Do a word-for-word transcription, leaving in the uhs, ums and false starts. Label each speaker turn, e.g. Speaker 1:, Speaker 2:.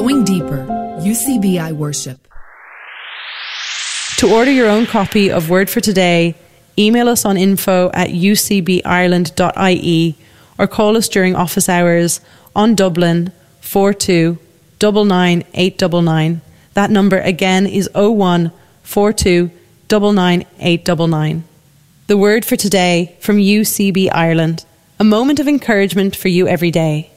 Speaker 1: Going deeper. U C B I Worship.
Speaker 2: To order your own copy of Word for Today, email us on info at u c b ireland dot i e or call us during office hours on Dublin four two nine nine eight nine nine. That number again is oh one four two nine nine eight nine nine. The Word for Today from U C B Ireland. A moment of encouragement for you every day.